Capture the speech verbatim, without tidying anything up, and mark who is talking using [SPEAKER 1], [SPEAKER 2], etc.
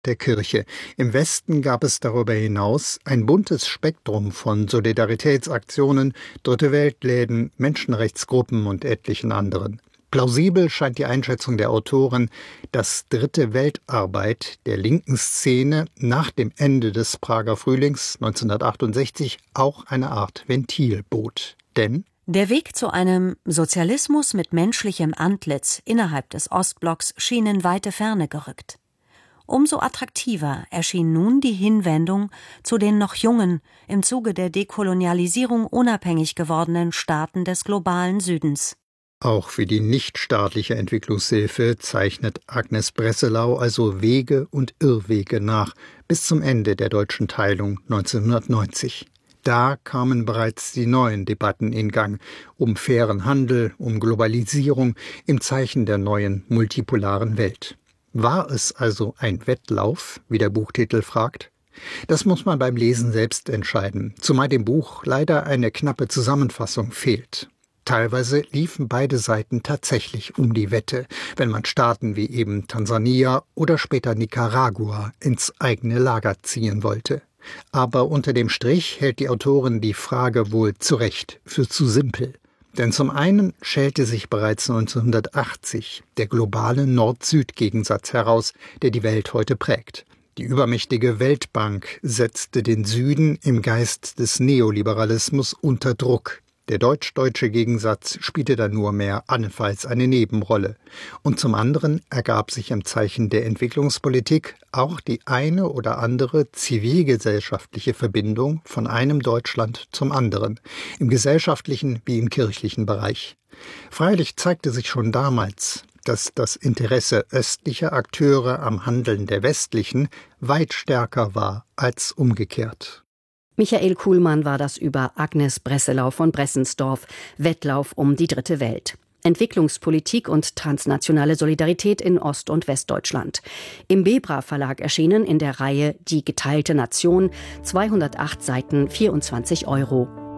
[SPEAKER 1] der Kirche. Im Westen gab es darüber hinaus ein buntes Spektrum von Solidaritätsaktionen, Dritte-Welt-Läden, Menschenrechtsgruppen und etlichen anderen. Plausibel scheint die Einschätzung der Autorin, dass Dritte-Welt-Arbeit der linken Szene nach dem Ende des Prager Frühlings neunzehnhundertachtundsechzig auch eine Art Ventil bot. Denn
[SPEAKER 2] der Weg zu einem Sozialismus mit menschlichem Antlitz innerhalb des Ostblocks schien in weite Ferne gerückt. Umso attraktiver erschien nun die Hinwendung zu den noch jungen, im Zuge der Dekolonialisierung unabhängig gewordenen Staaten des globalen Südens.
[SPEAKER 1] Auch für die nichtstaatliche Entwicklungshilfe zeichnet Agnes Bresselau also Wege und Irrwege nach bis zum Ende der deutschen Teilung neunzehnhundertneunzig. Da kamen bereits die neuen Debatten in Gang, um fairen Handel, um Globalisierung im Zeichen der neuen multipolaren Welt. War es also ein Wettlauf, wie der Buchtitel fragt? Das muss man beim Lesen selbst entscheiden, zumal dem Buch leider eine knappe Zusammenfassung fehlt. Teilweise liefen beide Seiten tatsächlich um die Wette, wenn man Staaten wie eben Tansania oder später Nicaragua ins eigene Lager ziehen wollte. Aber unter dem Strich hält die Autorin die Frage wohl zu Recht für zu simpel. Denn zum einen schälte sich bereits neunzehnhundertachtzig der globale Nord-Süd-Gegensatz heraus, der die Welt heute prägt. Die übermächtige Weltbank setzte den Süden im Geist des Neoliberalismus unter Druck. Der deutsch-deutsche Gegensatz spielte dann nur mehr allenfalls eine Nebenrolle. Und zum anderen ergab sich im Zeichen der Entwicklungspolitik auch die eine oder andere zivilgesellschaftliche Verbindung von einem Deutschland zum anderen, im gesellschaftlichen wie im kirchlichen Bereich. Freilich zeigte sich schon damals, dass das Interesse östlicher Akteure am Handeln der westlichen weit stärker war als umgekehrt.
[SPEAKER 3] Michael Kuhlmann war das über Agnes Bresselau von Bressensdorf, Wettlauf um die dritte Welt. Entwicklungspolitik und transnationale Solidarität in Ost- und Westdeutschland. Im Bebra Verlag erschienen in der Reihe Die geteilte Nation, zweihundertacht Seiten, vierundzwanzig Euro.